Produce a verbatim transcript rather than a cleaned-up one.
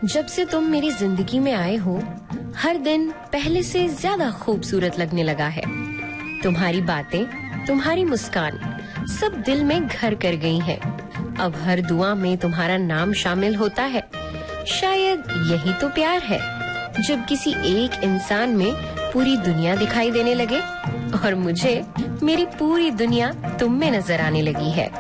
जब से तुम मेरी जिंदगी में आए हो, हर दिन पहले से ज्यादा खूबसूरत लगने लगा है। तुम्हारी बातें, तुम्हारी मुस्कान सब दिल में घर कर गई हैं। अब हर दुआ में तुम्हारा नाम शामिल होता है। शायद यही तो प्यार है, जब किसी एक इंसान में पूरी दुनिया दिखाई देने लगे और मुझे मेरी पूरी दुनिया तुम में नजर आने लगी है।